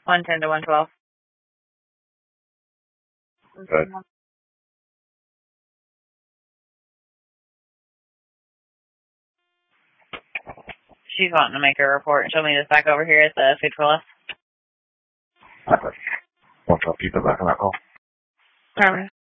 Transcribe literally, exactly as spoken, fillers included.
one ten to one twelve. Good. She's wanting to make a report. She'll meet us back over here at the food for less. Okay. Want to keep it back on that call? Perfect.